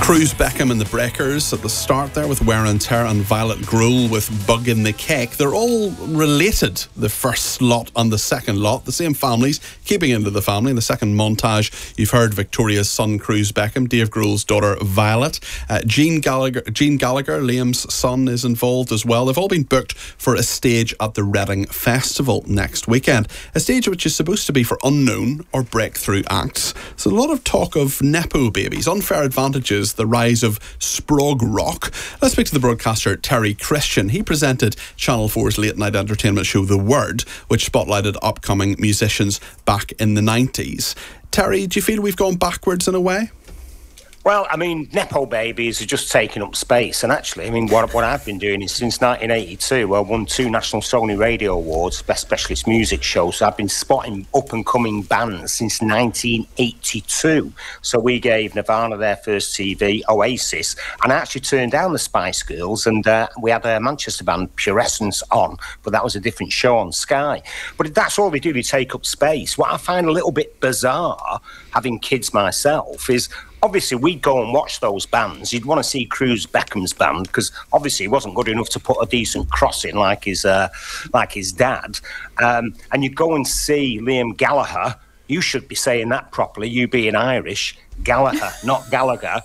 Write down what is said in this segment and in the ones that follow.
Cruz Beckham and the Breakers at the start there with Wear and Tear, and Violet Grohl with Bug in the Cake. They're all related, the first lot and the second lot, the same families, keeping into the family. In the second montage, you've heard Victoria's son Cruz Beckham, Dave Grohl's daughter Violet. Gene Gallagher, Liam's son, is involved as well. They've all been booked for a stage at the Reading Festival next weekend, a stage which is supposed to be for unknown or breakthrough acts. So a lot of talk of Nepo babies, unfair advantages, the rise of Sprog Rock. Let's speak to the broadcaster Terry Christian. He presented Channel 4's late night entertainment show The Word, which spotlighted upcoming musicians back in the 90s. Terry, do you feel we've gone backwards in a way? Well, I mean, Nepo babies are just taking up space. And actually, I mean, what I've been doing is since 1982, I won 2 National Sony Radio Awards, Best Specialist Music Show. So I've been spotting up-and-coming bands since 1982. So we gave Nirvana their first TV, Oasis, and I actually turned down the Spice Girls, and we had a Manchester band, Pure Essence, on, but that was a different show on Sky. But that's all they do, they take up space. What I find a little bit bizarre, having kids myself, is obviously we'd go and watch those bands. You'd want to see Cruz Beckham's band because obviously he wasn't good enough to put a decent cross in like his dad. And you'd go and see Liam Gallagher. You should be saying that properly, you being Irish. Gallagher, not Gallagher.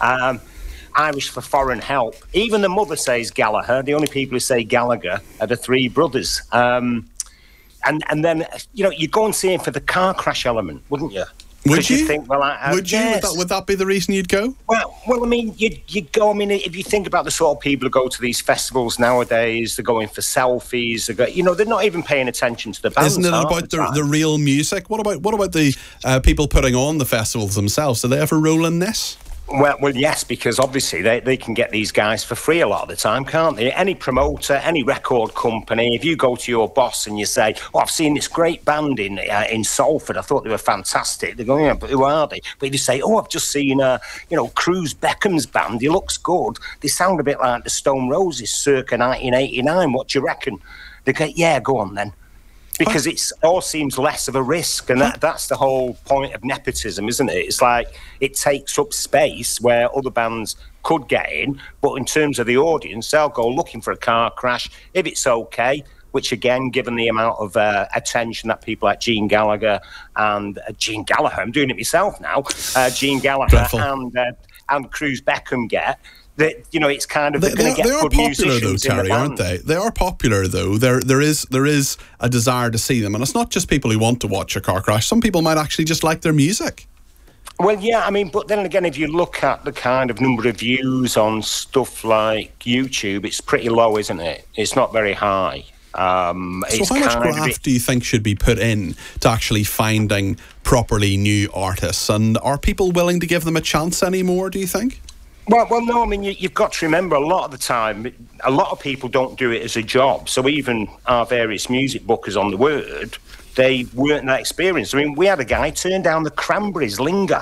Irish for foreign help. Even the mother says Gallagher. The only people who say Gallagher are the 3 brothers. And then, you know, you'd go and see him for the car crash element, wouldn't you? Would you? Think, well, would you? Yes. Would that be the reason you'd go? Well, I mean, you'd go. I mean, if you think about the sort of people who go to these festivals nowadays, they're going for selfies. They're not even paying attention to the bands. Isn't it about the real music? What about the people putting on the festivals themselves? Do they ever roll in this? Well, yes, because obviously they can get these guys for free a lot of the time, can't they? Any promoter, any record company, if you go to your boss and you say, "Oh, I've seen this great band in Salford. I thought they were fantastic." They go, "Yeah, but who are they?" But if you say, "Oh, I've just seen Cruz Beckham's band. He looks good. They sound a bit like the Stone Roses circa 1989. What do you reckon?" They go, "Yeah, go on then." Because it all seems less of a risk, and that's the whole point of nepotism, isn't it? It's like it takes up space where other bands could get in, but in terms of the audience, they'll go looking for a car crash if it's okay, which again, given the amount of attention that people like Gene Gallagher and Gene Gallagher, I'm doing it myself now, Gene Gallagher and Cruz Beckham get, that, you know, it's kind of they're going to get good musicians though, Terry, aren't they? They are popular though. There is a desire to see them, and it's not just people who want to watch a car crash. Some people might actually just like their music. Well, yeah, I mean, but then again, if you look at the kind of number of views on stuff like YouTube, it's pretty low, isn't it? It's not very high. So how much graft do you think should be put in to actually finding properly new artists, and are people willing to give them a chance anymore, do you think? Well, no, I mean, you've got to remember a lot of the time, a lot of people don't do it as a job. So even our various music bookers on The Word, they weren't that experienced. I mean, we had a guy turn down the Cranberries' Linger.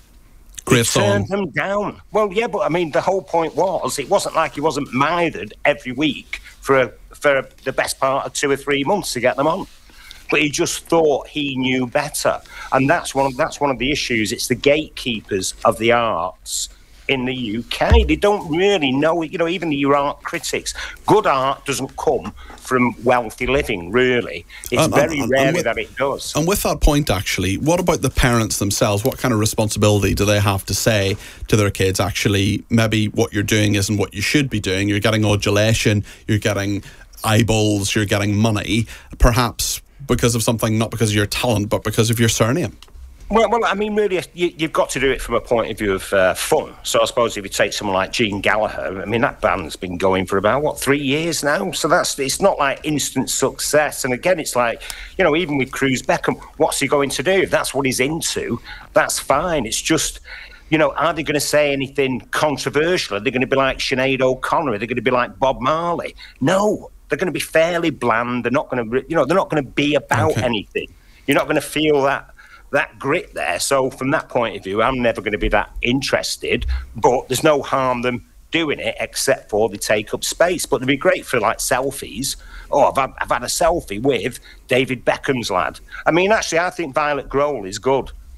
Great song. Turned them down. Well, yeah, but I mean, the whole point was, it wasn't like he wasn't mithered every week for the best part of 2 or 3 months to get them on. But he just thought he knew better. And that's one of the issues. It's the gatekeepers of the arts in the UK. They don't really know it. You know, even the art critics, good art doesn't come from wealthy living, really. It's very rarely that it does. And with that point, actually, what about the parents themselves? What kind of responsibility do they have to say to their kids, actually, maybe what you're doing isn't what you should be doing? You're getting adulation, you're getting eyeballs, you're getting money, perhaps because of something, not because of your talent, but because of your surname. Well, I mean, really, you've got to do it from a point of view of fun. So I suppose if you take someone like Gene Gallagher, I mean, that band's been going for about, 3 years now? So it's not like instant success. And again, it's like, you know, even with Cruz Beckham, what's he going to do? If that's what he's into, that's fine. It's just, you know, are they going to say anything controversial? Are they going to be like Sinead O'Connor? Are they going to be like Bob Marley? No, they're going to be fairly bland. They're not going to, they're not going to be about anything. You're not going to feel that grit there. So from that point of view, I'm never going to be that interested, but there's no harm them doing it except for they take up space. But it'd be great for like selfies. Oh, I've had a selfie with David Beckham's lad. I mean, actually, I think Violet Grohl is good.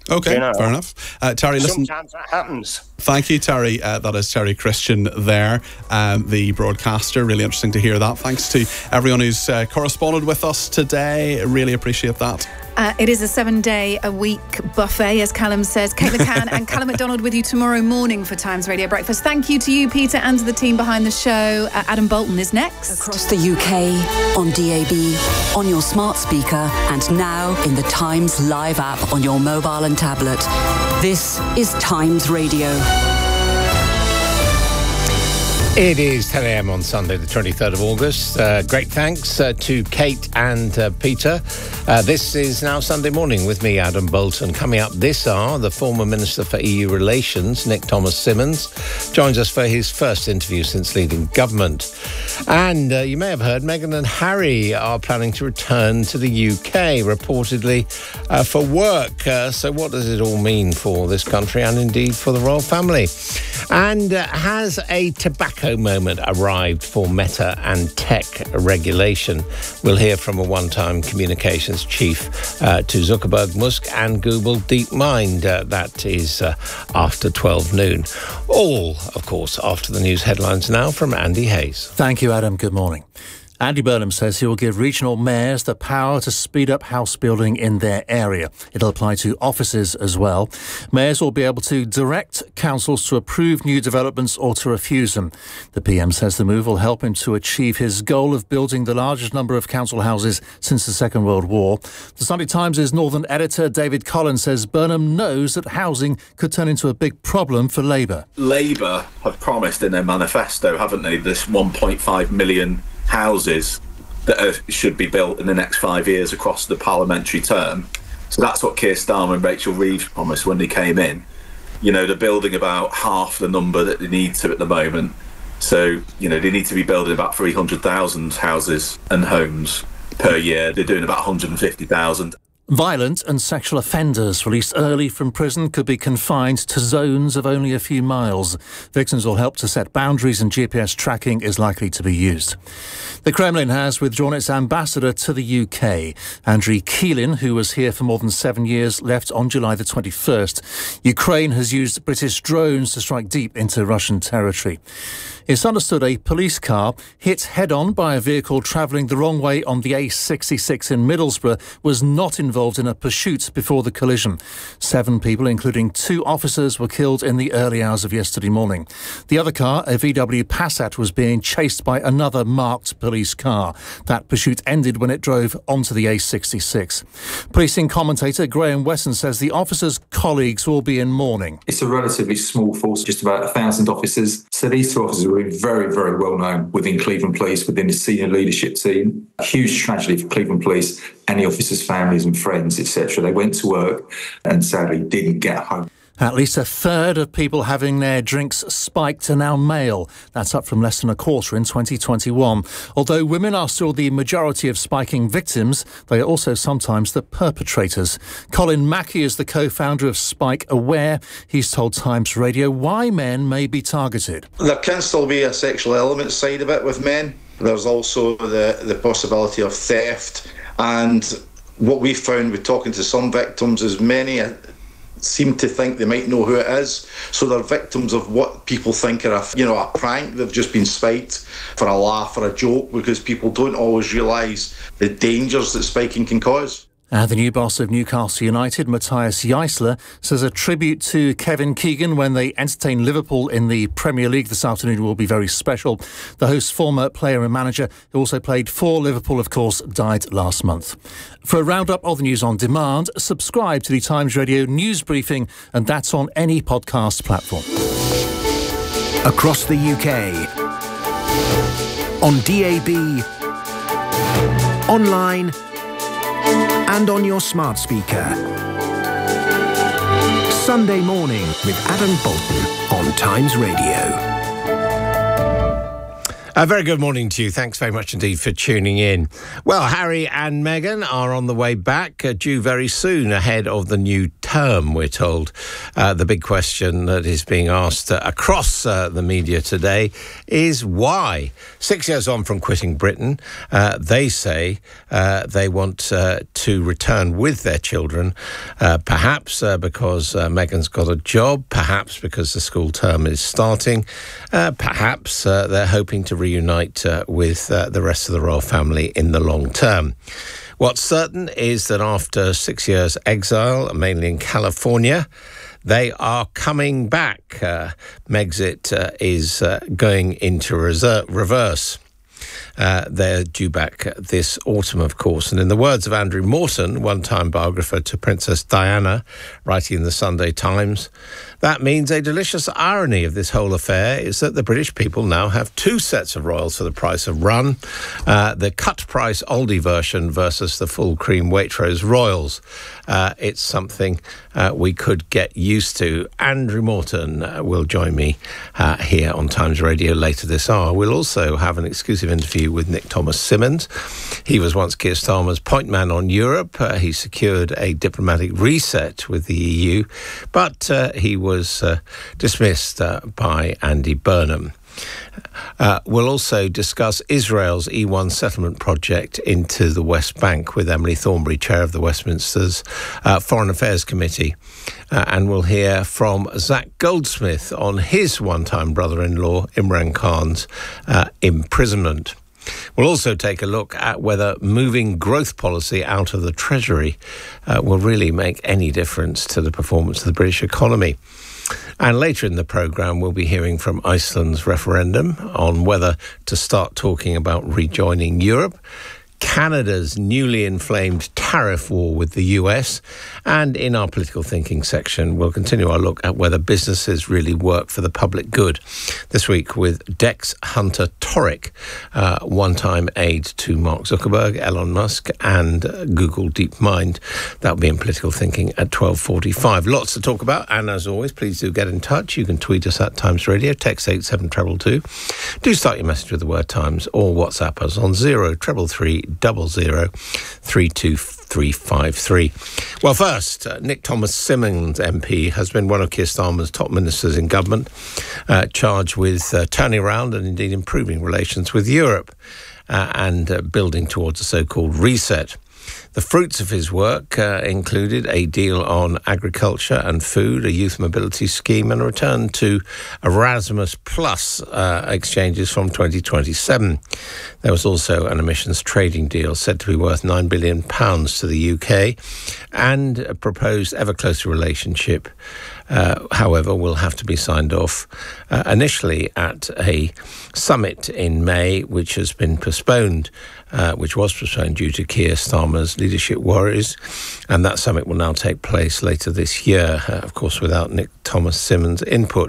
Okay, fair enough. Terry, listen. Sometimes that happens. Thank you, Terry. That is Terry Christian there, the broadcaster. Really interesting to hear that. Thanks to everyone who's corresponded with us today. Really appreciate that. It is a 7-day-a-week buffet, as Callum says. Kate McCann and Callum McDonald with you tomorrow morning for Times Radio Breakfast. Thank you to you, Peter, and to the team behind the show. Adam Bolton is next. Across the UK, on DAB, on your smart speaker, and now in the Times Live app on your mobile and tablet. This is Times Radio. It is 10 a.m. on Sunday, the 23rd of August. Great thanks to Kate and Peter. This is Now Sunday Morning with me, Adam Bolton. Coming up this hour, the former Minister for EU Relations, Nick Thomas-Symonds, joins us for his first interview since leaving government. And you may have heard Meghan and Harry are planning to return to the UK, reportedly for work. So what does it all mean for this country and indeed for the royal family? And has a tobacco moment arrived for Meta and tech regulation? We'll hear from a one-time communications chief to Zuckerberg, Musk and Google DeepMind. That is after 12 noon. All, of course, after the news headlines now from Andy Hayes. Thank you, Adam. Good morning. Andy Burnham says he will give regional mayors the power to speed up house building in their area. It'll apply to offices as well. Mayors will be able to direct councils to approve new developments or to refuse them. The PM says the move will help him to achieve his goal of building the largest number of council houses since the Second World War. The Sunday Times' northern editor David Collins says Burnham knows that housing could turn into a big problem for Labour. Labour have promised in their manifesto, haven't they, this 1.5 million houses that should be built in the next 5 years across the parliamentary term. So that's what Keir Starmer and Rachel Reeves promised when they came in. You know, they're building about half the number that they need to at the moment. So, you know, they need to be building about 300,000 houses and homes per year. They're doing about 150,000. Violent and sexual offenders released early from prison could be confined to zones of only a few miles. Victims will help to set boundaries and GPS tracking is likely to be used. The Kremlin has withdrawn its ambassador to the UK. Andriy Keelin, who was here for more than 7 years, left on July the 21st. Ukraine has used British drones to strike deep into Russian territory. It's understood a police car hit head-on by a vehicle travelling the wrong way on the A66 in Middlesbrough was not involved in a pursuit before the collision. 7 people, including 2 officers, were killed in the early hours of yesterday morning. The other car, a VW Passat, was being chased by another marked police car. That pursuit ended when it drove onto the A66. Policing commentator Graham Wesson says the officers' colleagues will be in mourning. It's a relatively small force, just about 1,000 officers. So these 2 officers were very, very well known within Cleveland Police, within the senior leadership team. A huge tragedy for Cleveland Police and the officers' families and friends, etc. They went to work and sadly didn't get home. At least a third of people having their drinks spiked are now male. That's up from less than a quarter in 2021. Although women are still the majority of spiking victims, they are also sometimes the perpetrators. Colin Mackey is the co-founder of Spike Aware. He's told Times Radio why men may be targeted. There can still be a sexual element side of it with men. There's also the possibility of theft. And what we found with talking to some victims is many seem to think they might know who it is, so they're victims of what people think are a prank. They've just been spiked for a laugh or a joke, because people don't always realise the dangers that spiking can cause. The new boss of Newcastle United, Matthias Jaissler, says a tribute to Kevin Keegan when they entertain Liverpool in the Premier League this afternoon will be very special. The host's former player and manager, who also played for Liverpool, of course, died last month. For a roundup of the news on demand, subscribe to the Times Radio news briefing, and that's on any podcast platform. Across the UK, on DAB, online, and on your smart speaker. Sunday Morning with Adam Bolton on Times Radio. A very good morning to you. Thanks very much indeed for tuning in. Well, Harry and Meghan are on the way back, due very soon ahead of the new term, we're told. The big question that is being asked across the media today is why? 6 years on from quitting Britain, they say they want to return with their children, perhaps because Meghan's got a job, perhaps because the school term is starting, perhaps they're hoping to reunite with the rest of the royal family in the long term. What's certain is that after 6 years exile, mainly in California, they are coming back. Megxit is going into reverse. They're due back this autumn, of course. And in the words of Andrew Morton, one-time biographer to Princess Diana, writing in the Sunday Times, that means a delicious irony of this whole affair is that the British people now have two sets of royals for the price of one, the cut-price oldie version versus the full-cream Waitrose royals. It's something we could get used to. Andrew Morton will join me here on Times Radio later this hour. We'll also have an exclusive interview with Nick Thomas-Symonds. He was once Keir Starmer's point man on Europe. He secured a diplomatic reset with the EU, but he was dismissed by Andy Burnham. We'll also discuss Israel's E1 settlement project into the West Bank with Emily Thornberry, chair of the Westminster's Foreign Affairs Committee. And we'll hear from Zach Goldsmith on his one-time brother-in-law, Imran Khan's imprisonment. We'll also take a look at whether moving growth policy out of the Treasury will really make any difference to the performance of the British economy. And later in the programme, we'll be hearing from Iceland's referendum on whether to start talking about rejoining Europe, Canada's newly inflamed tariff war with the US, and in our political thinking section, we'll continue our look at whether businesses really work for the public good. This week with Dex Hunter Torek, one-time aide to Mark Zuckerberg, Elon Musk, and Google DeepMind. That'll be in political thinking at 12:45. Lots to talk about, and as always, please do get in touch. You can tweet us at Times Radio, text 87222. Do start your message with the word Times, or WhatsApp us on 0333 00 32353. Well, first, Nick Thomas-Symonds MP has been one of Keir Starmer's top ministers in government, charged with turning around and indeed improving relations with Europe and building towards a so-called reset. The fruits of his work included a deal on agriculture and food, a youth mobility scheme, and a return to Erasmus Plus exchanges from 2027. There was also an emissions trading deal said to be worth £9 billion to the UK, and a proposed ever closer relationship, however, will have to be signed off initially at a summit in May, which has been postponed. Which was postponed due to Keir Starmer's leadership worries. And that summit will now take place later this year, of course, without Nick Thomas-Symonds' input,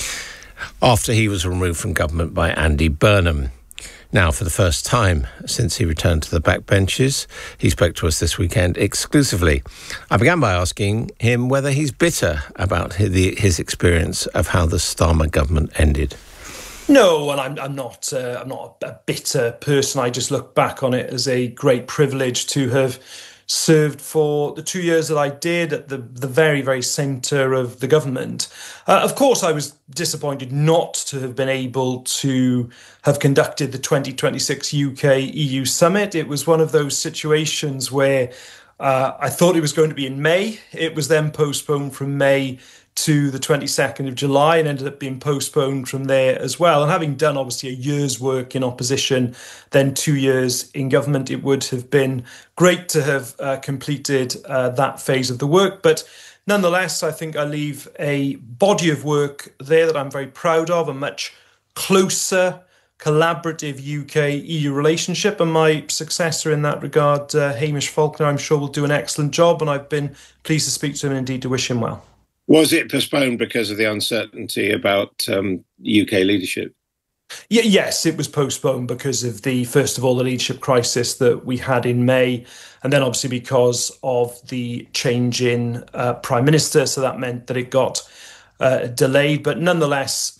after he was removed from government by Andy Burnham. Now, for the first time since he returned to the backbenches, he spoke to us this weekend exclusively. I began by asking him whether he's bitter about his experience of how the Starmer government ended. No, and I'm not a bitter person. I just look back on it as a great privilege to have served for the 2 years that I did at the very, very centre of the government. Of course, I was disappointed not to have been able to have conducted the 2026 UK-EU summit. It was one of those situations where I thought it was going to be in May. It was then postponed from May to the 22nd of July and ended up being postponed from there as well. And having done obviously a year's work in opposition, then 2 years in government, it would have been great to have completed that phase of the work. But nonetheless, I think I leave a body of work there that I'm very proud of, a much closer, collaborative UK-EU relationship. And my successor in that regard, Hamish Faulkner, I'm sure will do an excellent job. And I've been pleased to speak to him and indeed to wish him well. Was it postponed because of the uncertainty about UK leadership? Yes, it was postponed because of first of all, the leadership crisis that we had in May, and then obviously because of the change in Prime Minister. So that meant that it got delayed. But nonetheless,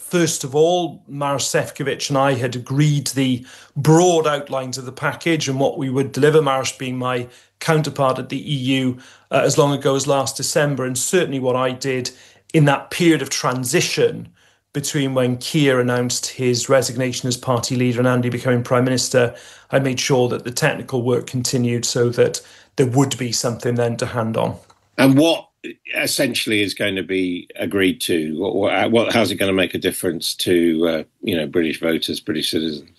first of all, Maroš Šefčovič and I had agreed the broad outlines of the package and what we would deliver, Maroš being my counterpart at the EU as long ago as last December. And certainly what I did in that period of transition between when Keir announced his resignation as party leader and Andy becoming Prime Minister, I made sure that the technical work continued so that there would be something then to hand on. And what essentially is going to be agreed to? How's it going to make a difference to British voters, British citizens?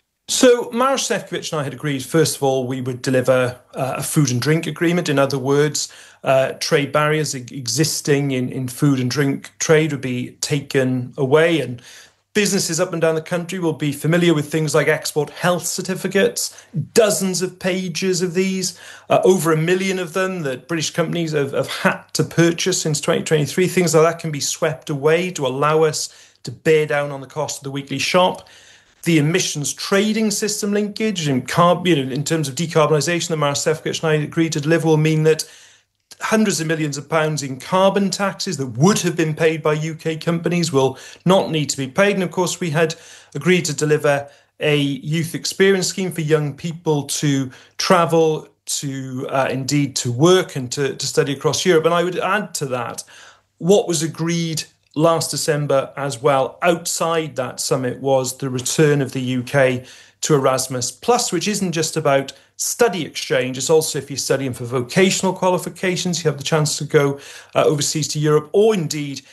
So Maroš Šefčovič and I had agreed, first of all, we would deliver a food and drink agreement. In other words, trade barriers existing in food and drink trade would be taken away, and businesses up and down the country will be familiar with things like export health certificates, dozens of pages of these, over 1 million of them that British companies have had to purchase since 2023. Things like that can be swept away to allow us to bear down on the cost of the weekly shop. The emissions trading system linkage and in terms of decarbonisation that Maroš Šefčovič and I agreed to deliver will mean that hundreds of millions of pounds in carbon taxes that would have been paid by UK companies will not need to be paid. And of course, we had agreed to deliver a youth experience scheme for young people to travel, to indeed to work and to study across Europe. And I would add to that what was agreed last December as well outside that summit was the return of the UK to Erasmus Plus, which isn't just about study exchange. It's also if you're studying for vocational qualifications, you have the chance to go overseas to Europe, or indeed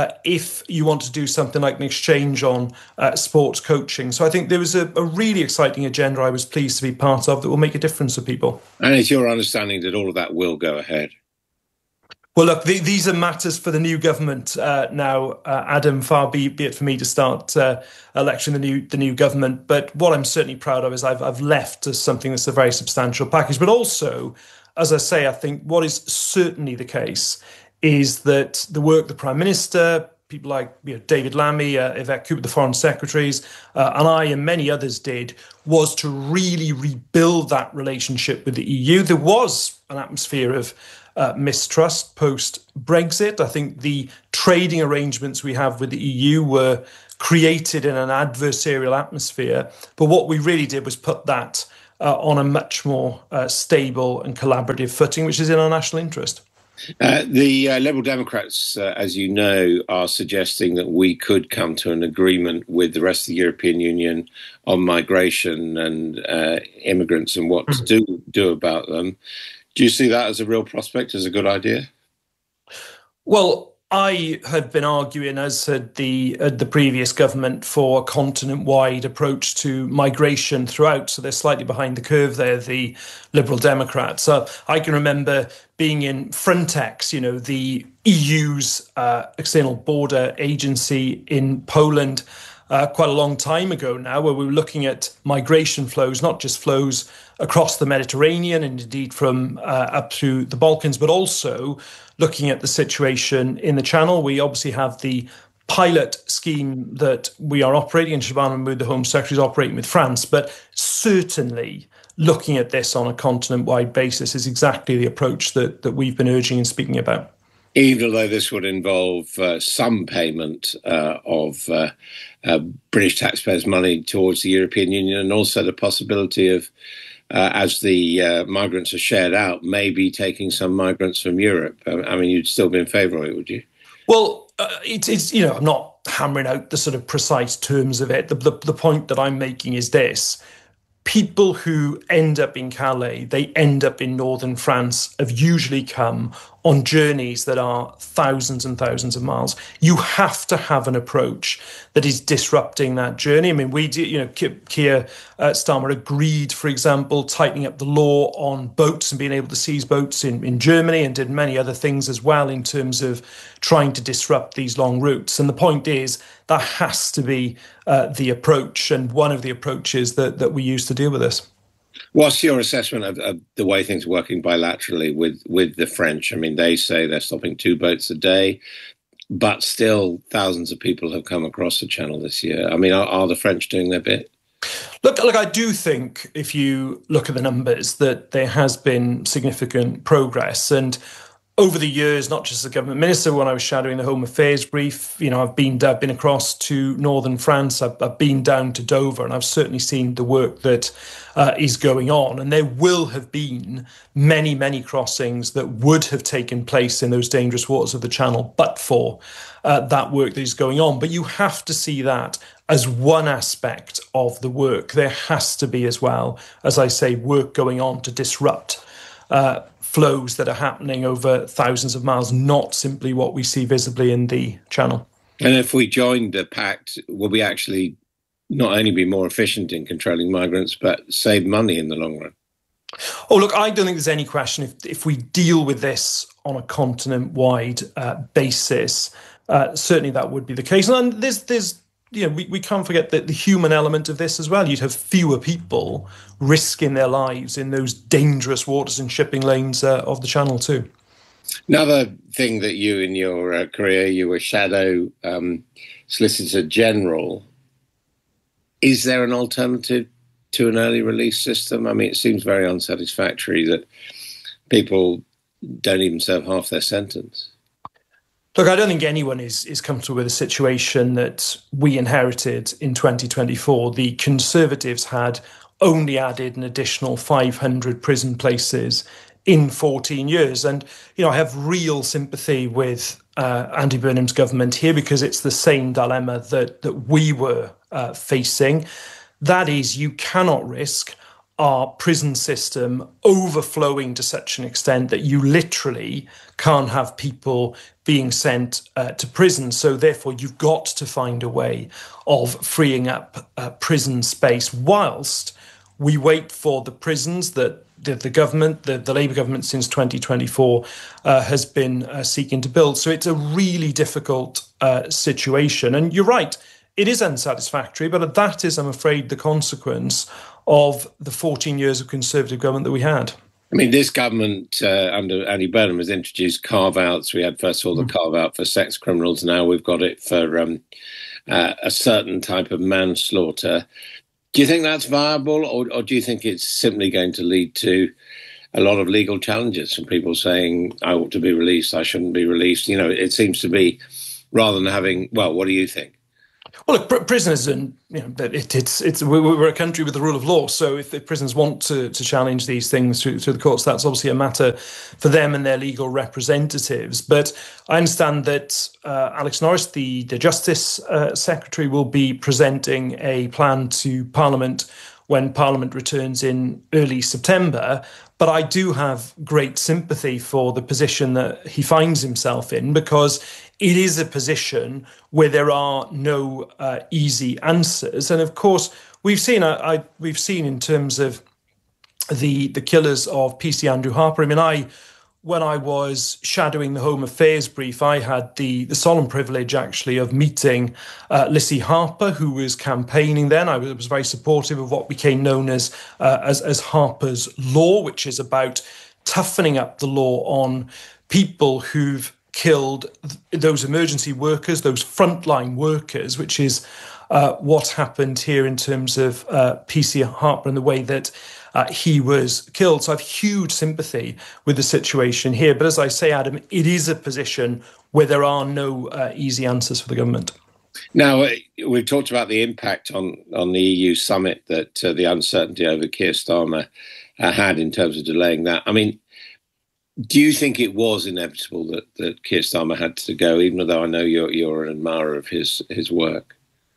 if you want to do something like an exchange on sports coaching. So I think there was a really exciting agenda I was pleased to be part of that will make a difference to people. And it's your understanding that all of that will go ahead? Well, look, these are matters for the new government now, Adam. Far be it for me to start electing the new government. But what I'm certainly proud of is I've left as something that's a very substantial package. But also, as I say, I think what is certainly the case is that the work the Prime Minister, people like David Lammy, Yvette Cooper, the Foreign Secretaries, and I and many others did, was to really rebuild that relationship with the EU. There was an atmosphere of mistrust post-Brexit. I think the trading arrangements we have with the EU were created in an adversarial atmosphere. But what we really did was put that on a much more stable and collaborative footing, which is in our national interest. The Liberal Democrats, as you know, are suggesting that we could come to an agreement with the rest of the European Union on migration and immigrants and what to do about them. Do you see that as a real prospect, as a good idea? Well, I had been arguing, as had the previous government, for a continent-wide approach to migration throughout. So they're slightly behind the curve there, the Liberal Democrats. I can remember being in Frontex, the EU's external border agency in Poland, quite a long time ago now, where we were looking at migration flows, not just flows across the Mediterranean and indeed from up through the Balkans, but also looking at the situation in the Channel. We obviously have the pilot scheme that we are operating, and Shabana Mahmood, the Home Secretary, is operating with France. But certainly looking at this on a continent-wide basis is exactly the approach that we've been urging and speaking about. Even though this would involve some payment of British taxpayers' money towards the European Union, and also the possibility of, as the migrants are shared out, maybe taking some migrants from Europe. I mean, you'd still be in favour of it, would you? Well, it's I'm not hammering out the sort of precise terms of it. The point that I'm making is this. People who end up in Calais, they end up in northern France, have usually come on journeys that are thousands and thousands of miles. You have to have an approach that is disrupting that journey. I mean, we did, Keir Starmer agreed, for example, tightening up the law on boats and being able to seize boats in Germany, and did many other things as well in terms of trying to disrupt these long routes. And the point is that has to be the approach, and one of the approaches that we use to deal with this. What's your assessment of the way things are working bilaterally with the French? I mean, they say they're stopping 2 boats a day, but still thousands of people have come across the Channel this year. I mean, are the French doing their bit? Look, I do think if you look at the numbers that there has been significant progress. And over the years, not just as a government minister, when I was shadowing the Home Affairs brief, I've been across to northern France, I've been down to Dover, and I've certainly seen the work that is going on. And there will have been many, many crossings that would have taken place in those dangerous waters of the Channel, but for that work that is going on. But you have to see that as one aspect of the work. There has to be, as well, as I say, work going on to disrupt flows that are happening over thousands of miles, not simply what we see visibly in the Channel. And if we joined the pact, will we actually not only be more efficient in controlling migrants, but save money in the long run? Oh, look, I don't think there's any question. If we deal with this on a continent-wide basis, certainly that would be the case. And there's we can't forget that the human element of this as well. You'd have fewer people risking their lives in those dangerous waters and shipping lanes of the Channel too. Another thing that you, in your career, you were Shadow Solicitor General. Is there an alternative to an early release system? I mean, it seems very unsatisfactory that people don't even serve half their sentence. Look, I don't think anyone is comfortable with the situation that we inherited in 2024. The Conservatives had only added an additional 500 prison places in 14 years. And, I have real sympathy with Andy Burnham's government here, because it's the same dilemma that we were facing. That is, you cannot risk our prison system overflowing to such an extent that you literally can't have people being sent to prison. So therefore, you've got to find a way of freeing up prison space whilst we wait for the prisons that the government, the Labour government since 2024 has been seeking to build. So it's a really difficult situation. And you're right, it is unsatisfactory, but that is, I'm afraid, the consequence of the 14 years of Conservative government that we had. I mean, this government under Andy Burnham has introduced carve-outs. We had, first of all, the carve-out for sex criminals. Now we've got it for a certain type of manslaughter. Do you think that's viable, or do you think it's simply going to lead to a lot of legal challenges from people saying, I ought to be released, I shouldn't be released? It seems to be, rather than having, well, what do you think? Well, look, prisoners, and we're a country with the rule of law. So if the prisoners want to challenge these things through the courts, that's obviously a matter for them and their legal representatives. But I understand that Alex Norris, the Justice Secretary, will be presenting a plan to Parliament when Parliament returns in early September. But I do have great sympathy for the position that he finds himself in, because it is a position where there are no easy answers. And of course, we've seen in terms of the killers of PC Andrew Harper. I mean, when I was shadowing the Home Affairs brief, I had the solemn privilege, actually, of meeting Lissy Harper, who was campaigning then. I was very supportive of what became known as Harper's Law, which is about toughening up the law on people who've killed those emergency workers, those frontline workers, which is what happened here in terms of PC Harper and the way that he was killed. So I have huge sympathy with the situation here. But as I say, Adam, it is a position where there are no easy answers for the government. Now, we've talked about the impact on the EU summit that the uncertainty over Keir Starmer had in terms of delaying that. I mean, do you think it was inevitable that Keir Starmer had to go, even though I know you're an admirer of his work?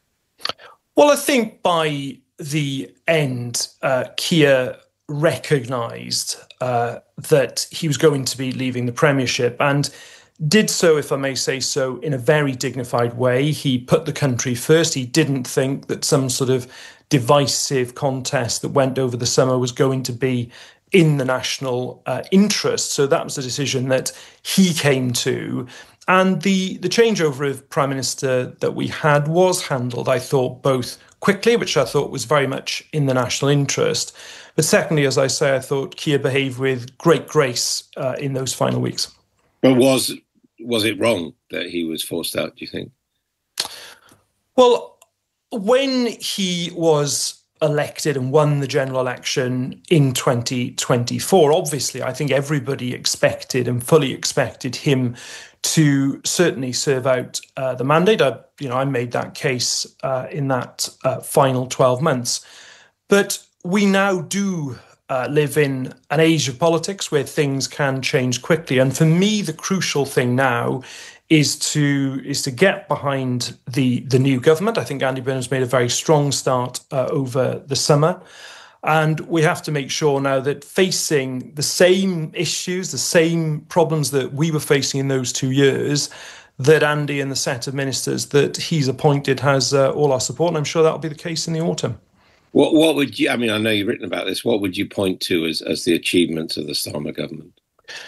Well, I think by the end, Keir recognised that he was going to be leaving the Premiership, and did so, if I may say so, in a very dignified way. He put the country first. He didn't think that some sort of divisive contest that went over the summer was going to be in the national interest. So that was a decision that he came to. And the changeover of Prime Minister that we had was handled, I thought, both quickly, which I thought was very much in the national interest. But secondly, as I say, I thought Keir behaved with great grace in those final weeks. But was it wrong that he was forced out, do you think? Well, when he was elected and won the general election in 2024. Obviously, I think everybody expected and fully expected him to certainly serve out the mandate. I made that case in that final 12 months. But we now do live in an age of politics where things can change quickly. And for me, the crucial thing now is to get behind the new government. I think Andy Burnham's made a very strong start over the summer. And we have to make sure now that facing the same issues, the same problems that we were facing in those 2 years, that Andy and the set of ministers that he's appointed has all our support. And I'm sure that'll be the case in the autumn. What would you, I mean, I know you've written about this, what would you point to as the achievements of the Starmer government?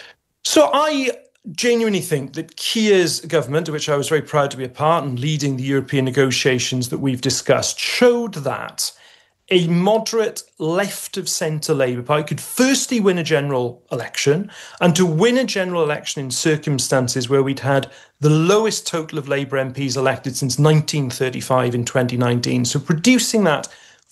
So I genuinely think that Keir's government, of which I was very proud to be a part and leading the European negotiations that we've discussed, showed that a moderate left-of-centre Labour Party could firstly win a general election, and to win a general election in circumstances where we'd had the lowest total of Labour MPs elected since 1935 in 2019. So producing that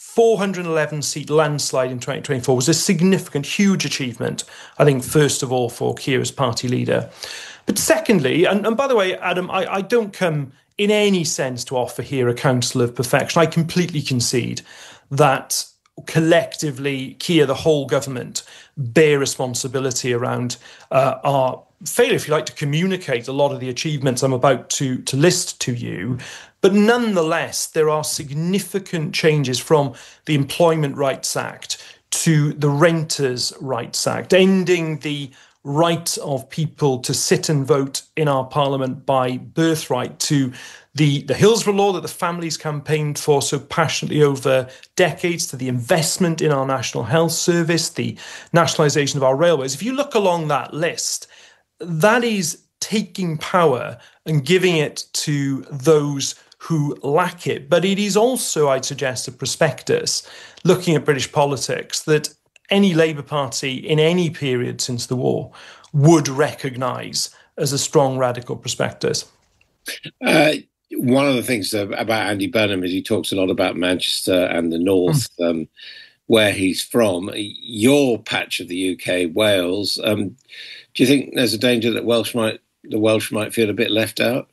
411-seat landslide in 2024 was a significant, huge achievement, I think, first of all, for Keir as party leader. But secondly, and by the way, Adam, I don't come in any sense to offer here a counsel of perfection. I completely concede that collectively, Keir, the whole government, bear responsibility around our failure, if you like, to communicate a lot of the achievements I'm about to list to you. But nonetheless, there are significant changes from the Employment Rights Act to the Renters' Rights Act, ending the right of people to sit and vote in our parliament by birthright, to the Hillsborough law that the families campaigned for so passionately over decades, to the investment in our National Health Service, the nationalisation of our railways. If you look along that list, that is taking power and giving it to those who lack it. But it is also, I'd suggest, a prospectus, looking at British politics, that any Labour Party in any period since the war would recognise as a strong radical prospectus. One of the things about Andy Burnham is he talks a lot about Manchester and the North, where he's from. Your patch of the UK, Wales, do you think there's a danger that the Welsh might feel a bit left out?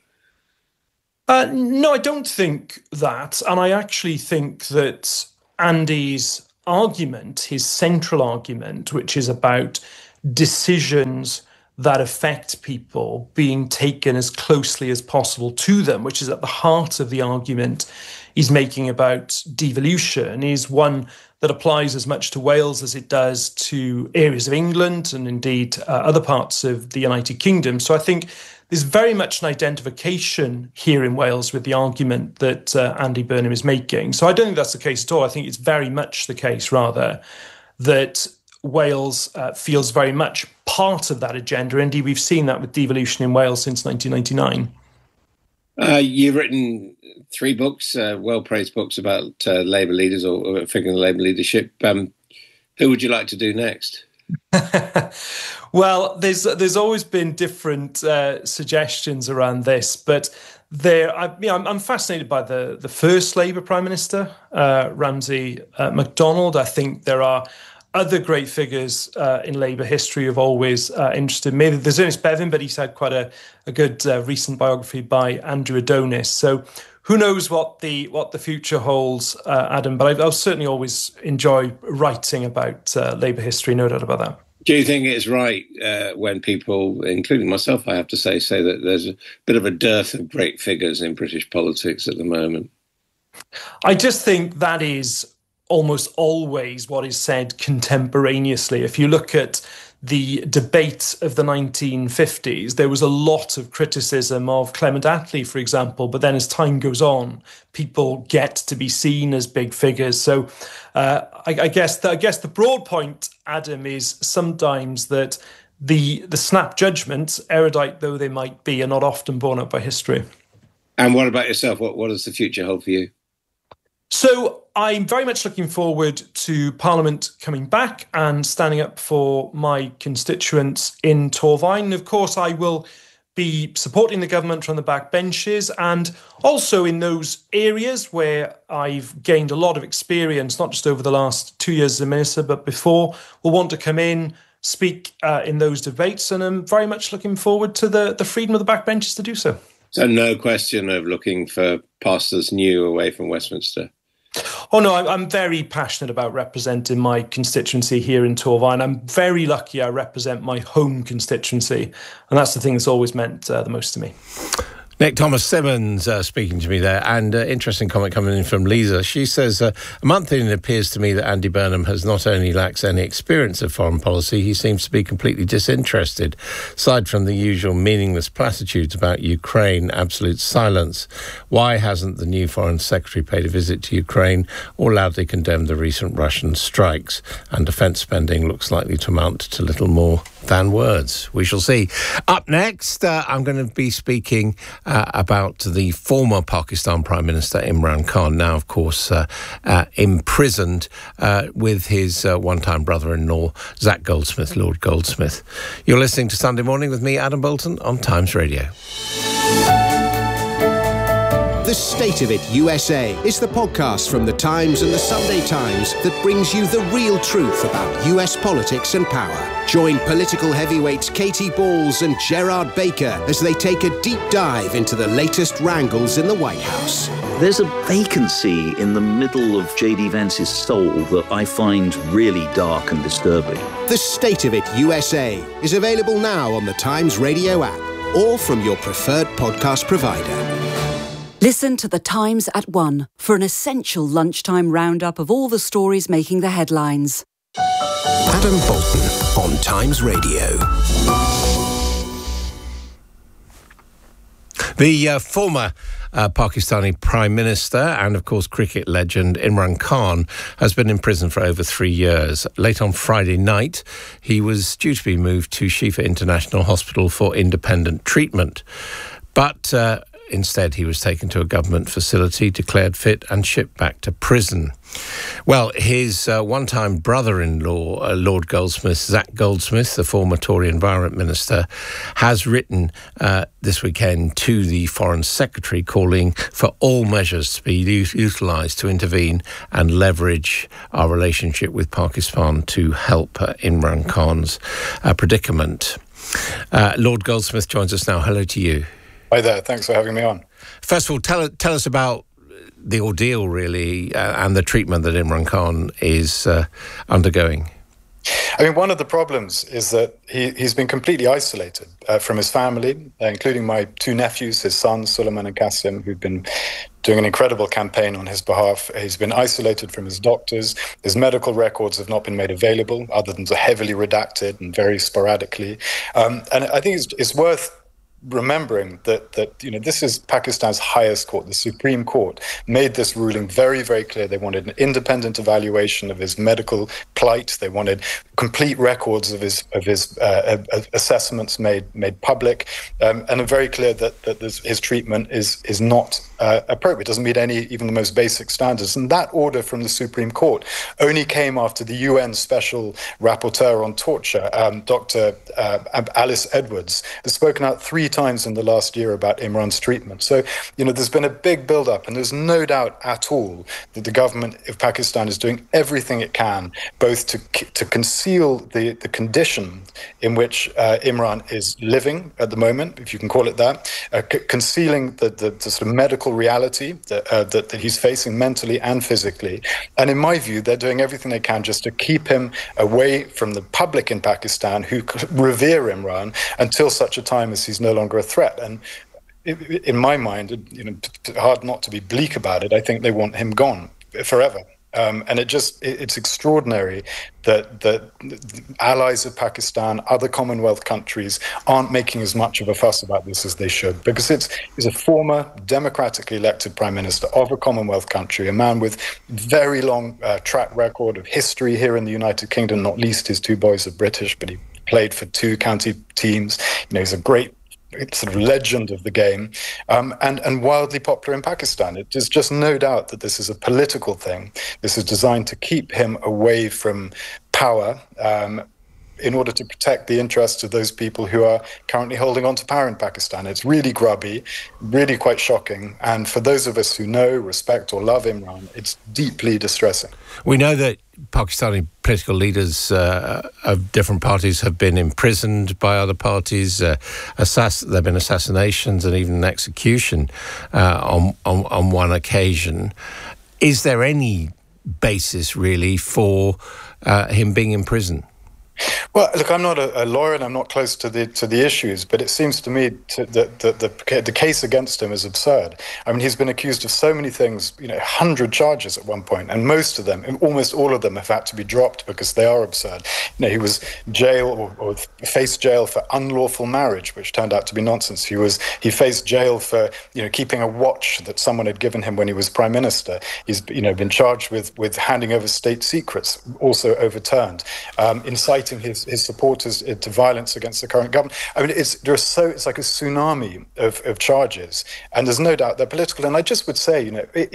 No, I don't think that. And I actually think that Andy's argument, his central argument, which is about decisions that affect people being taken as closely as possible to them, which is at the heart of the argument he's making about devolution, is one that applies as much to Wales as it does to areas of England and indeed other parts of the United Kingdom. So I think there's very much an identification here in Wales with the argument that Andy Burnham is making. So I don't think that's the case at all. I think it's very much the case, rather, that Wales feels very much part of that agenda. Indeed, we've seen that with devolution in Wales since 1999. You've written 3 books, well-praised books about Labour leaders or figuring the Labour leadership. Who would you like to do next? Well, there's always been different suggestions around this, but I'm fascinated by the first Labour Prime Minister, Ramsay MacDonald. I think there are other great figures in Labour history who've always interested me. There's Ernest Bevin, but he's had quite a good recent biography by Andrew Adonis. So who knows what the future holds, Adam? But I'll certainly always enjoy writing about Labour history, no doubt about that. Do you think it's right when people, including myself, I have to say that there's a bit of a dearth of great figures in British politics at the moment? I just think that is almost always what is said contemporaneously. If you look at the debate of the 1950s, there was a lot of criticism of Clement Attlee, for example, but then as time goes on, people get to be seen as big figures. So I guess the broad point, Adam, is sometimes that the snap judgments, erudite though they might be, are not often borne out by history. And what about yourself? What does the future hold for you? So I'm very much looking forward to Parliament coming back and standing up for my constituents in Torfaen. Of course, I will be supporting the government from the backbenches, and also in those areas where I've gained a lot of experience, not just over the last 2 years as a minister, but before, will want to come in, speak in those debates, and I'm very much looking forward to the freedom of the backbenches to do so. So no question of looking for pastors new away from Westminster? Oh, no, I'm very passionate about representing my constituency here in Torfaen, and I'm very lucky I represent my home constituency, and that's the thing that's always meant the most to me. Nick Thomas-Symonds speaking to me there, and interesting comment coming in from Lisa. She says, a month in, it appears to me that Andy Burnham has not only lacks any experience of foreign policy, he seems to be completely disinterested. Aside from the usual meaningless platitudes about Ukraine, absolute silence. Why hasn't the new Foreign Secretary paid a visit to Ukraine or loudly condemned the recent Russian strikes? And defence spending looks likely to amount to little more than words. We shall see. Up next, I'm going to be speaking about the former Pakistan Prime Minister Imran Khan, now, of course, imprisoned with his one-time brother-in-law, Zach Goldsmith, Lord Goldsmith. You're listening to Sunday Morning with me, Adam Bolton, on Times Radio. The State of It USA is the podcast from The Times and The Sunday Times that brings you the real truth about US politics and power. Join political heavyweights Katie Balls and Gerard Baker as they take a deep dive into the latest wrangles in the White House. There's a vacancy in the middle of J.D. Vance's soul that I find really dark and disturbing. The State of It USA is available now on the Times Radio app or from your preferred podcast provider. Listen to The Times at 1 for an essential lunchtime roundup of all the stories making the headlines. Adam Bolton on Times Radio. The former Pakistani Prime Minister and, of course, cricket legend Imran Khan has been in prison for over 3 years. Late on Friday night, he was due to be moved to Shifa International Hospital for independent treatment. But instead, he was taken to a government facility, declared fit and shipped back to prison. Well, his one-time brother-in-law, Lord Goldsmith, Zach Goldsmith, the former Tory Environment Minister, has written this weekend to the Foreign Secretary calling for all measures to be utilised to intervene and leverage our relationship with Pakistan to help Imran Khan's predicament. Lord Goldsmith joins us now. Hello to you. Hi there. Thanks for having me on. First of all, tell us about the ordeal, really, and the treatment that Imran Khan is undergoing. I mean, one of the problems is that he's been completely isolated from his family, including my two nephews, his sons, Suleiman and Qasim, who've been doing an incredible campaign on his behalf. He's been isolated from his doctors. His medical records have not been made available, other than heavily redacted and very sporadically. And I think it's worth remembering that this is Pakistan's highest court. The Supreme Court made this ruling very, very clear. They wanted an independent evaluation of his medical plight. They wanted complete records of his assessments made public, and are very clear that his treatment is not appropriate. It doesn't meet even the most basic standards. And that order from the Supreme Court only came after the UN Special Rapporteur on Torture, Dr. Alice Edwards, has spoken out 3 times in the last year about Imran's treatment. So, there's been a big build-up, and there's no doubt at all that the government of Pakistan is doing everything it can, both to conceal the condition in which Imran is living at the moment, if you can call it that, concealing the sort of medical reality that he's facing mentally and physically. And in my view, they're doing everything they can just to keep him away from the public in Pakistan who revere Imran until such a time as he's no longer a threat. And in my mind, hard not to be bleak about it, I think they want him gone forever. And it's extraordinary that the allies of Pakistan, other Commonwealth countries, aren't making as much of a fuss about this as they should, because he's a former democratically elected prime minister of a Commonwealth country, a man with very long track record of history here in the United Kingdom, not least his 2 boys are British, but he played for 2 county teams. He's a great sort of legend of the game, and wildly popular in Pakistan. There's just no doubt that this is a political thing. This is designed to keep him away from power, in order to protect the interests of those people who are currently holding on to power in Pakistan. It's really grubby, really quite shocking. And for those of us who know, respect or love Imran, it's deeply distressing. We know that Pakistani political leaders of different parties have been imprisoned by other parties. There have been assassinations and even an execution on one occasion. Is there any basis really for him being in prison? Well, look, I'm not a lawyer and I'm not close to the issues, but it seems to me that the case against him is absurd. I mean, he's been accused of so many things, 100 charges at one point, and most of them, almost all of them, have had to be dropped because they are absurd. He was jail or faced jail for unlawful marriage, which turned out to be nonsense. He faced jail for keeping a watch that someone had given him when he was prime minister. He's been charged with handing over state secrets, also overturned, inciting his supporters to violence against the current government. I mean, it's like a tsunami of charges, and there's no doubt they're political. And I just would say,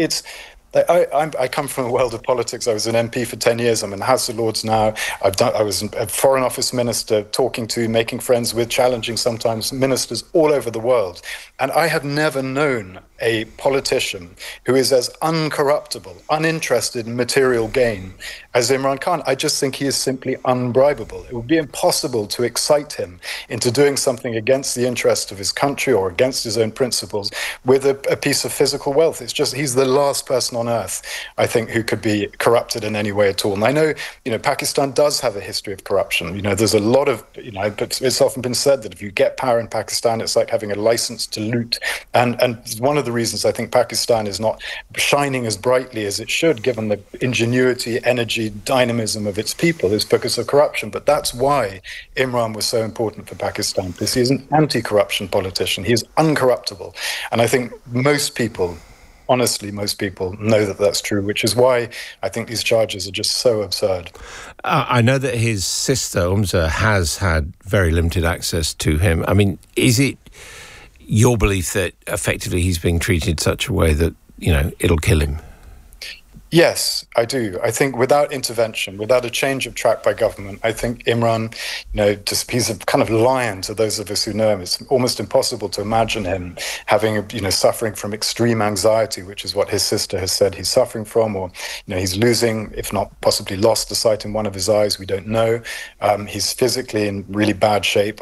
I come from a world of politics. I was an MP for 10 years. I'm in the House of Lords now. I was a Foreign Office minister, making friends with, challenging sometimes ministers all over the world. And I have never known a politician who is as uncorruptible, uninterested in material gain as Imran Khan. I just think he is simply unbribable. It would be impossible to excite him into doing something against the interest of his country or against his own principles with a piece of physical wealth. It's just, he's the last person on earth, I think, who could be corrupted in any way at all. And I know, Pakistan does have a history of corruption. There's a lot of, but it's often been said that if you get power in Pakistan, it's like having a license to loot. And one of the reasons I think Pakistan is not shining as brightly as it should, given the ingenuity, energy, dynamism of its people, is because of corruption. But that's why Imran was so important for Pakistan, because he is an anti-corruption politician. He is uncorruptible. And I think most people know that that's true, which is why I think these charges are just so absurd. I know that his sister, Umza, has had very limited access to him. I mean, is it your belief that effectively he's being treated in such a way that, it'll kill him? Yes, I do. I think without intervention, without a change of track by government, I think Imran, he's a kind of lion to those of us who know him. It's almost impossible to imagine him having, suffering from extreme anxiety, which is what his sister has said he's suffering from, or, he's losing, if not possibly lost the sight in one of his eyes. We don't know. He's physically in really bad shape.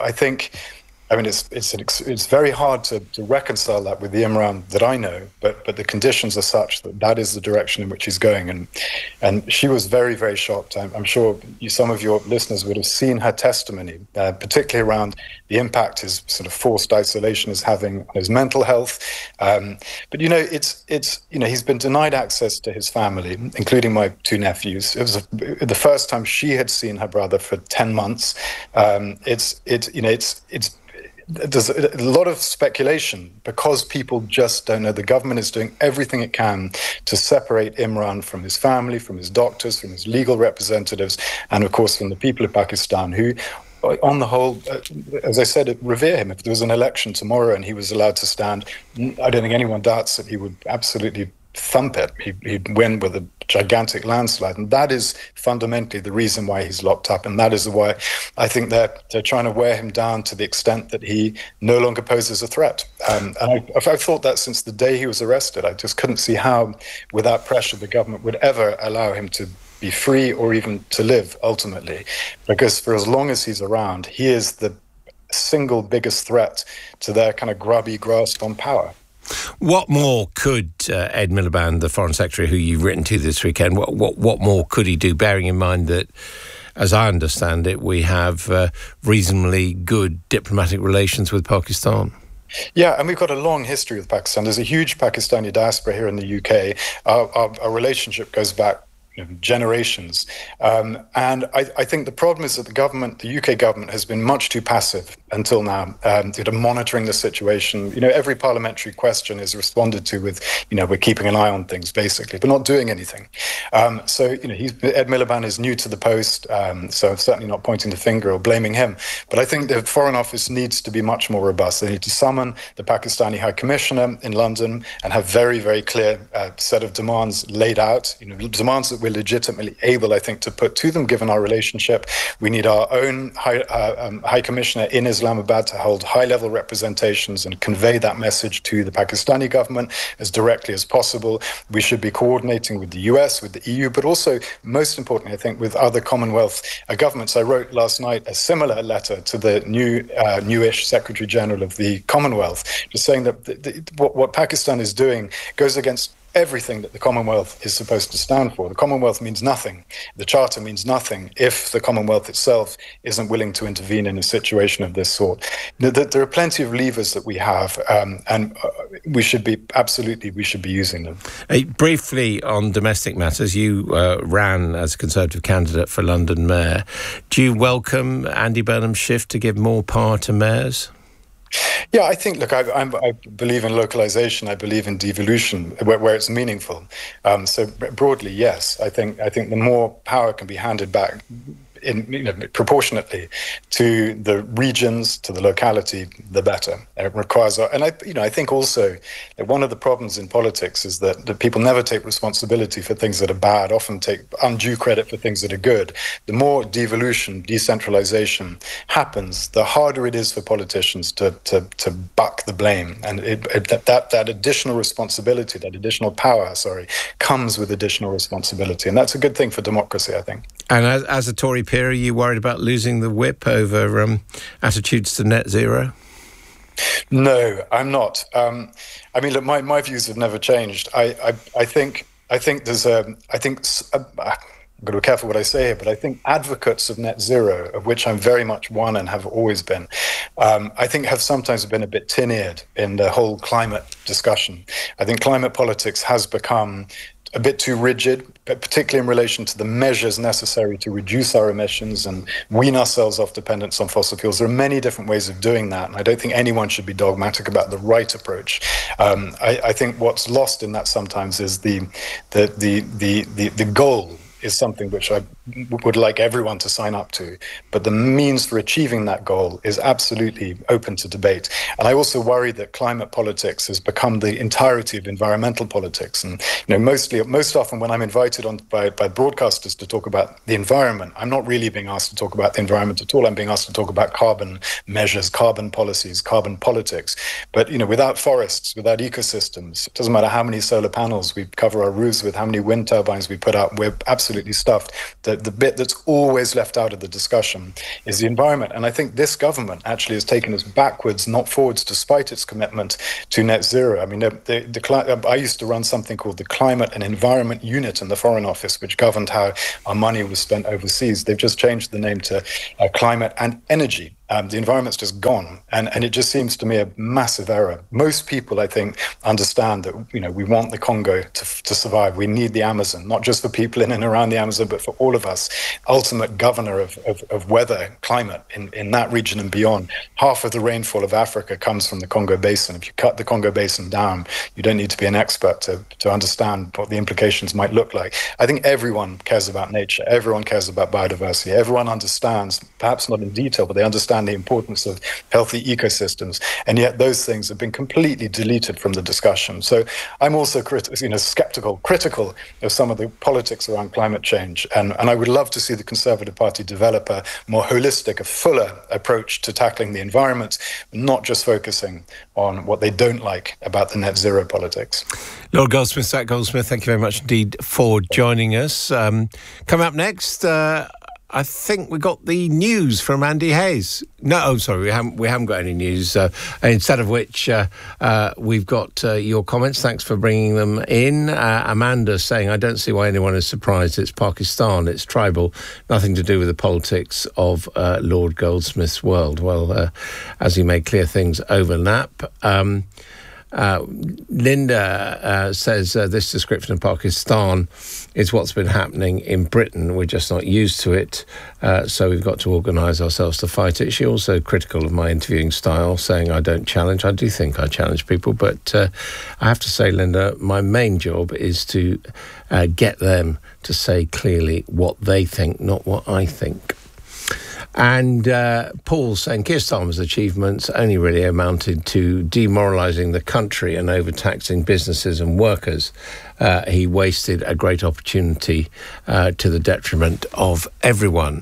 It's very hard to reconcile that with the Imran that I know, but the conditions are such that is the direction in which he's going. And she was very, very shocked. I'm sure some of your listeners would have seen her testimony, particularly around the impact his sort of forced isolation is having on his mental health. But he's been denied access to his family, including my two nephews. It was the first time she had seen her brother for 10 months. There's a lot of speculation because people just don't know. The government is doing everything it can to separate Imran from his family, from his doctors, from his legal representatives, and of course from the people of Pakistan who, on the whole, as I said, revere him. If there was an election tomorrow and he was allowed to stand, I don't think anyone doubts that he would absolutely thump it. He'd win with a gigantic landslide, and that is fundamentally the reason why he's locked up, and that is why I think they're trying to wear him down to the extent that he no longer poses a threat. And I've thought that since the day he was arrested. I just couldn't see how, without pressure, the government would ever allow him to be free or even to live ultimately, because for as long as he's around, he is the single biggest threat to their kind of grubby grasp on power. What more could Ed Miliband, the Foreign Secretary, who you've written to this weekend, what more could he do, bearing in mind that, as I understand it, we have reasonably good diplomatic relations with Pakistan? Yeah, and we've got a long history with Pakistan. There's a huge Pakistani diaspora here in the UK. Our relationship goes back generations. And I think the problem is that the UK government has been much too passive until now, monitoring the situation. Every parliamentary question is responded to with, we're keeping an eye on things, basically, but not doing anything. Ed Miliband is new to the post, so I'm certainly not pointing the finger or blaming him. But I think the Foreign Office needs to be much more robust. They need to summon the Pakistani High Commissioner in London and have very, very clear set of demands laid out, demands that we're legitimately able, I think, to put to them, given our relationship. We need our own High Commissioner in Islamabad to hold high-level representations and convey that message to the Pakistani government as directly as possible. We should be coordinating with the US, with the EU, but also, most importantly, I think, with other Commonwealth governments. I wrote last night a similar letter to the newish Secretary General of the Commonwealth, just saying that what Pakistan is doing goes against everything that the Commonwealth is supposed to stand for. The Commonwealth means nothing. The Charter means nothing if the Commonwealth itself isn't willing to intervene in a situation of this sort. There are plenty of levers that we have, and we should be using them. Briefly on domestic matters, you ran as a Conservative candidate for London Mayor. Do you welcome Andy Burnham's shift to give more power to mayors? Yeah, I think, look, I believe in localization. I believe in devolution where it's meaningful. So broadly, yes, I think the more power can be handed back proportionately to the regions, to the locality, the better. It requires, and I think also that one of the problems in politics is that people never take responsibility for things that are bad, often take undue credit for things that are good. The more devolution, decentralization happens, the harder it is for politicians to buck the blame. And that additional responsibility, that additional power, comes with additional responsibility. And that's a good thing for democracy, I think. And as a Tory peer, are you worried about losing the whip over attitudes to net zero? No, I'm not. I mean, look, my views have never changed. I think there's I'm going to be careful what I say here, but I think advocates of net zero, of which I'm very much one and have always been, I think have sometimes been a bit tin-eared in the whole climate discussion. I think climate politics has become a bit too rigid, particularly in relation to the measures necessary to reduce our emissions and wean ourselves off dependence on fossil fuels. There are many different ways of doing that, and I don't think anyone should be dogmatic about the right approach. I think what's lost in that sometimes is the goal is something which I would like everyone to sign up to, but the means for achieving that goal is absolutely open to debate. And I also worry that climate politics has become the entirety of environmental politics. And most often when I'm invited on by broadcasters to talk about the environment, I'm not really being asked to talk about the environment at all. I'm being asked to talk about carbon measures, carbon policies, carbon politics. But without forests, without ecosystems, it doesn't matter how many solar panels we cover our roofs with, how many wind turbines we put out, we're absolutely stuffed. The bit that's always left out of the discussion is the environment. And I think this government actually has taken us backwards, not forwards, despite its commitment to net zero. I mean, I used to run something called the Climate and Environment Unit in the Foreign Office, which governed how our money was spent overseas. They've just changed the name to Climate and Energy. The environment's just gone, and it just seems to me a massive error. Most people, I think, understand that we want the Congo to survive. We need the Amazon, not just for people in and around the Amazon, but for all of us. Ultimate governor of weather, climate in that region and beyond. Half of the rainfall of Africa comes from the Congo Basin. If you cut the Congo Basin down, you don't need to be an expert to understand what the implications might look like. I think everyone cares about nature. Everyone cares about biodiversity. Everyone understands, perhaps not in detail, but they understand the importance of healthy ecosystems, and yet those things have been completely deleted from the discussion. So I'm also critical of some of the politics around climate change, and I would love to see the Conservative Party develop a more holistic, a fuller approach to tackling the environment, not just focusing on what they don't like about the net zero politics. Lord Goldsmith, Zach Goldsmith, thank you very much indeed for joining us. Coming up next, I think we got the news from Andy Hayes. No, sorry, we haven't got any news. Instead of which, we've got your comments. Thanks for bringing them in. Amanda saying, I don't see why anyone is surprised. It's Pakistan. It's tribal. Nothing to do with the politics of Lord Goldsmith's world. Well, as you made clear, things overlap. Linda says this description of Pakistan is what's been happening in Britain. We're just not used to it, so we've got to organise ourselves to fight it. She also critical of my interviewing style, saying I don't challenge. I do think I challenge people, but I have to say, Linda, my main job is to get them to say clearly what they think, not what I think. And Paul's saying Keir Starmer's achievements only really amounted to demoralising the country and overtaxing businesses and workers. He wasted a great opportunity to the detriment of everyone.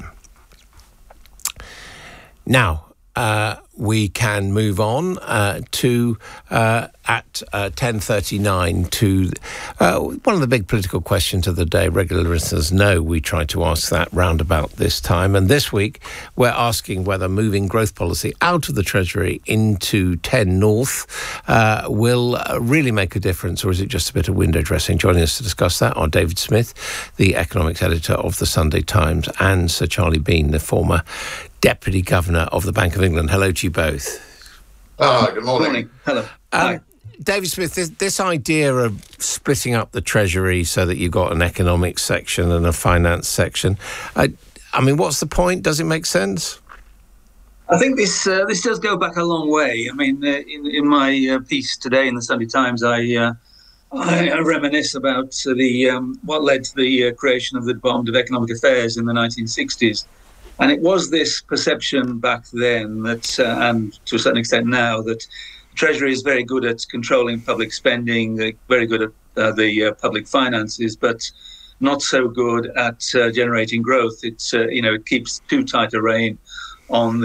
Now, we can move on to at 10:39 to one of the big political questions of the day. Regular listeners know we try to ask that round about this time, and this week we're asking whether moving growth policy out of the Treasury into 10 North will really make a difference, or is it just a bit of window dressing? Joining us to discuss that are David Smith, the economics editor of the Sunday Times, and Sir Charlie Bean, the former Deputy Governor of the Bank of England. Hello to you both. Good morning. Hello. David Smith, this idea of splitting up the Treasury so that you've got an economics section and a finance section, I mean, what's the point? Does it make sense? I think this does go back a long way. I mean, in my piece today in the Sunday Times, I reminisce about what led to the creation of the Department of Economic Affairs in the 1960s. And it was this perception back then that, and to a certain extent now, that the Treasury is very good at controlling public spending, very good at the public finances, but not so good at generating growth. It keeps too tight a rein on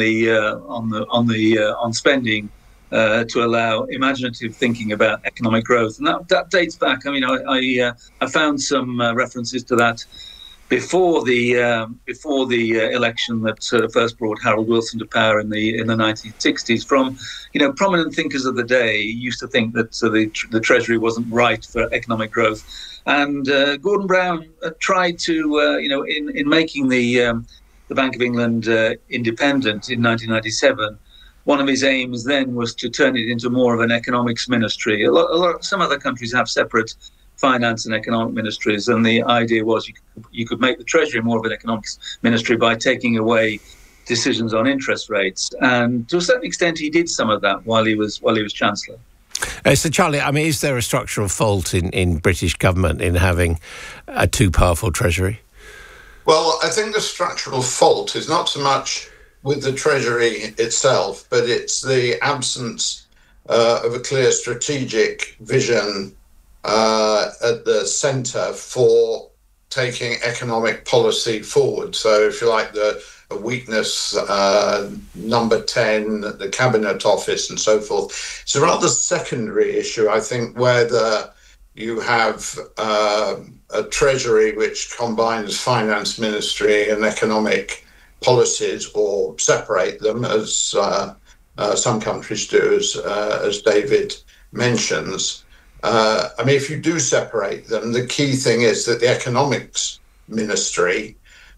spending to allow imaginative thinking about economic growth, and that dates back. I mean, I found some references to that before the election that first brought Harold Wilson to power in the 1960s, from prominent thinkers of the day used to think that the Treasury wasn't right for economic growth, and Gordon Brown tried to in making the Bank of England independent in 1997. One of his aims then was to turn it into more of an economics ministry. Some other countries have separate finance and economic ministries, and the idea was you could make the Treasury more of an economics ministry by taking away decisions on interest rates, and to a certain extent he did some of that while he was Chancellor. So Charlie, I mean, is there a structural fault in British government in having a too powerful Treasury? Well, I think the structural fault is not so much with the Treasury itself, but it's the absence of a clear strategic vision at the centre for taking economic policy forward. So if you like, the weakness, number 10, the Cabinet Office and so forth. It's a rather secondary issue, I think, whether you have a Treasury which combines finance ministry and economic policies, or separate them, as some countries do, as David mentions. I mean, if you do separate them, the key thing is that the economics ministry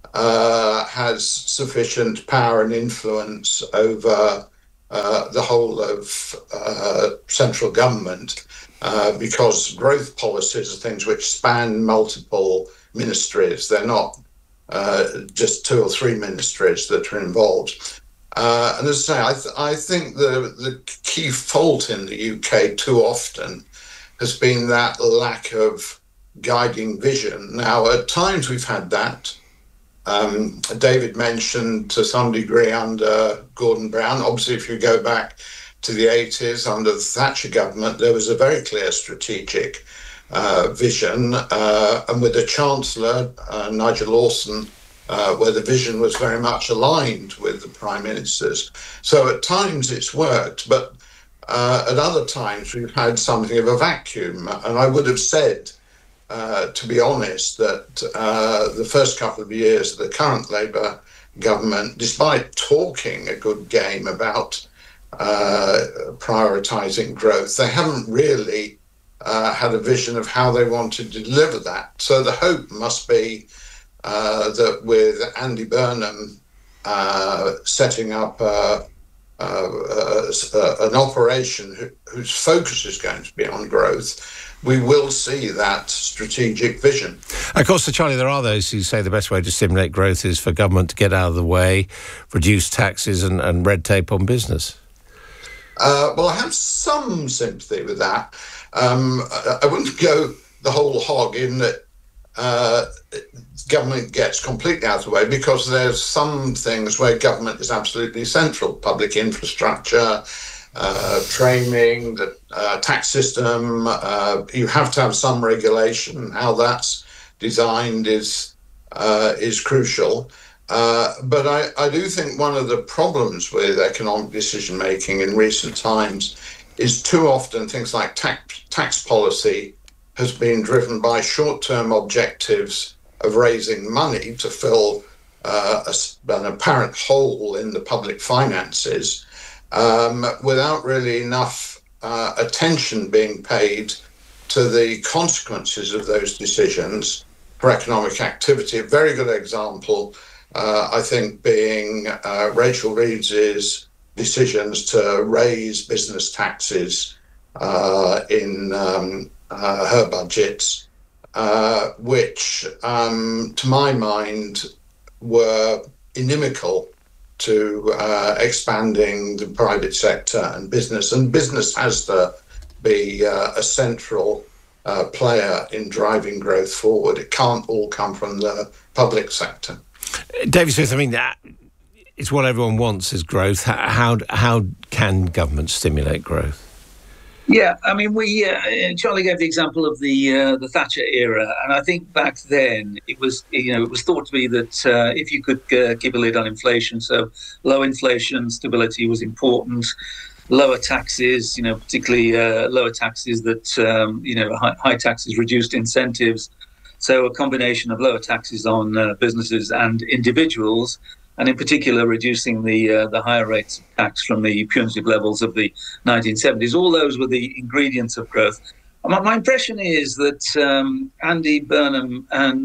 has sufficient power and influence over the whole of central government, because growth policies are things which span multiple ministries. They're not just 2 or 3 ministries that are involved. And as I say, I think the key fault in the UK too often has been that lack of guiding vision. Now, at times we've had that. David mentioned to some degree under Gordon Brown. Obviously, if you go back to the 80s, under the Thatcher government, there was a very clear strategic vision, and with the Chancellor, Nigel Lawson, where the vision was very much aligned with the Prime Minister's. So at times it's worked, but at other times we've had something of a vacuum. And I would have said, to be honest, that the first couple of years of the current Labour government, despite talking a good game about prioritising growth, they haven't really had a vision of how they want to deliver that. So the hope must be that with Andy Burnham setting up a an operation whose focus is going to be on growth, we will see that strategic vision. Of course, Charlie, there are those who say the best way to stimulate growth is for government to get out of the way, reduce taxes and red tape on business. Well, I have some sympathy with that. I wouldn't go the whole hog in that government gets completely out of the way, because there's some things where government is absolutely central. Public infrastructure, training, the tax system, you have to have some regulation. How that's designed is crucial. But I do think one of the problems with economic decision making in recent times is too often things like tax policy has been driven by short-term objectives of raising money to fill an apparent hole in the public finances, without really enough attention being paid to the consequences of those decisions for economic activity. A very good example, I think, being Rachel Reeves's decisions to raise business taxes in her budgets, which, to my mind, were inimical to expanding the private sector and business. And business has to be a central player in driving growth forward. It can't all come from the public sector. David Smith, I mean, it's what everyone wants is growth. How can government stimulate growth? Yeah, I mean, Charlie gave the example of the Thatcher era, and I think back then it was thought to be that if you could keep a lid on inflation, so low inflation, stability was important. Lower taxes, particularly lower taxes that high taxes reduced incentives. So a combination of lower taxes on businesses and individuals, and in particular reducing the higher rates of tax from the punitive levels of the 1970s. All those were the ingredients of growth. My impression is that Andy Burnham and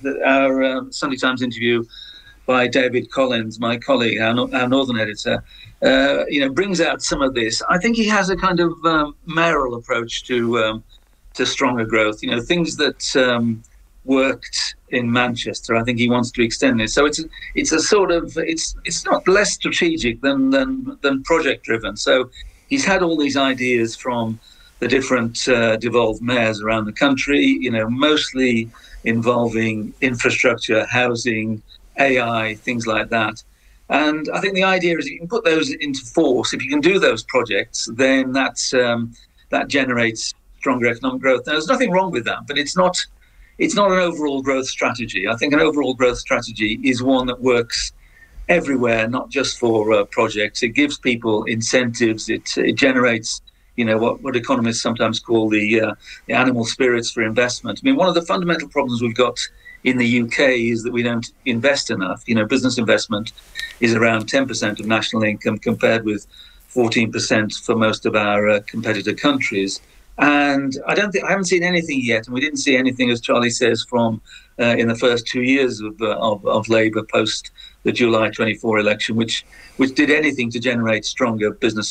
our Sunday Times interview by David Collins, my colleague, our Northern editor, brings out some of this. I think he has a kind of mayoral approach to stronger growth. Things that worked in Manchester, I think he wants to extend this. So it's a sort of it's not less strategic than project driven. So he's had all these ideas from the different devolved mayors around the country, mostly involving infrastructure, housing, AI, things like that. And I think the idea is if you can put those into force, if you can do those projects, then that generates stronger economic growth. Now, there's nothing wrong with that, but it's not an overall growth strategy. I think an overall growth strategy is one that works everywhere, not just for projects. It gives people incentives. It generates, what economists sometimes call the animal spirits for investment. I mean, one of the fundamental problems we've got in the UK is that we don't invest enough. Business investment is around 10% of national income compared with 14% for most of our competitor countries. And I haven't seen anything yet, and we didn't see anything, as Charlie says, from in the first 2 years of Labour post the July 24 election, which did anything to generate stronger business